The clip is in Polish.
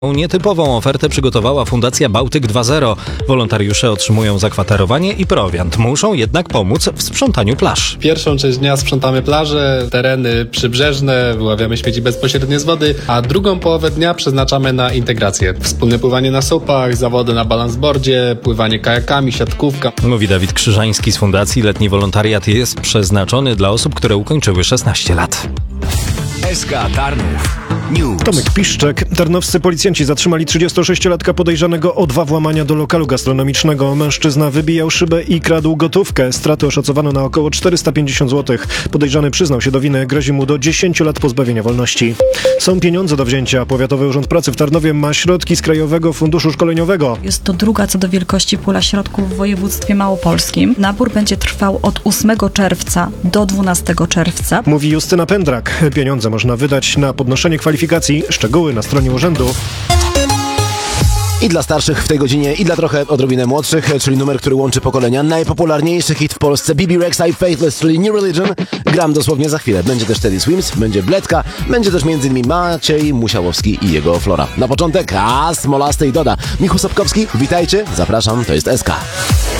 Nietypową ofertę przygotowała Fundacja Bałtyk 2.0. Wolontariusze otrzymują zakwaterowanie i prowiant. Muszą jednak pomóc w sprzątaniu plaż. Pierwszą część dnia sprzątamy plaże, tereny przybrzeżne, wyławiamy śmieci bezpośrednio z wody, a drugą połowę dnia przeznaczamy na integrację. Wspólne pływanie na SUP-ach, zawody na balansboardzie, pływanie kajakami, siatkówka. Mówi Dawid Krzyżański z Fundacji. Letni wolontariat jest przeznaczony dla osób, które ukończyły 16 lat. SK Tarnów News. Tomek Piszczek. Tarnowscy policjanci zatrzymali 36-latka podejrzanego o 2 włamania do lokalu gastronomicznego. Mężczyzna wybijał szybę i kradł gotówkę. Straty oszacowano na około 450 zł. Podejrzany przyznał się do winy. Grozi mu do 10 lat pozbawienia wolności. Są pieniądze do wzięcia. Powiatowy Urząd Pracy w Tarnowie ma środki z Krajowego Funduszu Szkoleniowego. Jest to druga co do wielkości pula środków w województwie małopolskim. Nabór będzie trwał od 8 czerwca do 12 czerwca. Mówi Justyna Pędrak. Pieniądze można wydać na podnoszenie kwalifikacji. Szczegóły na stronie urzędu. I dla starszych w tej godzinie, i dla trochę odrobinę młodszych, czyli numer, który łączy pokolenia. Najpopularniejszy hit w Polsce, Bibi Rexha i Faithless, czyli New Religion. Gram dosłownie za chwilę. Będzie też Teddy Swims, będzie Bledka, będzie też m.in. Maciej Musiałowski i jego Flora. Na początek Smolasty i Doda. Michu Sapkowski, witajcie, zapraszam, to jest SK.